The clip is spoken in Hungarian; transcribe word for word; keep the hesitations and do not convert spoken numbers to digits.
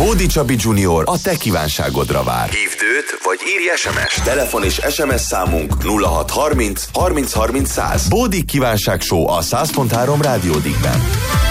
Bódi Csabi junior a te kívánságodra vár. Hívd őt, vagy írj es em es. Telefon és es em es számunk nulla hat harminc harminc harminc száz. Bódi kívánság show a száz pont három Rádió Digben.